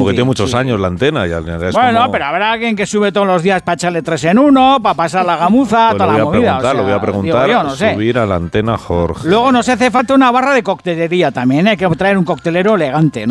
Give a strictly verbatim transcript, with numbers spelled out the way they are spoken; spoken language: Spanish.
porque sí, tiene muchos sí. años la antena. Ya, es Bueno, como... pero habrá alguien que sube todos los días para echarle tres en uno, para pasar la gamuza, Pues toda lo la voy a movida. preguntar, o sea, lo voy a preguntar. digo yo, no sé. Subir a la antena, Jorge. Luego nos hace falta una barra de coctelería también, ¿eh? Hay que traer un coctelero elegante, ¿no?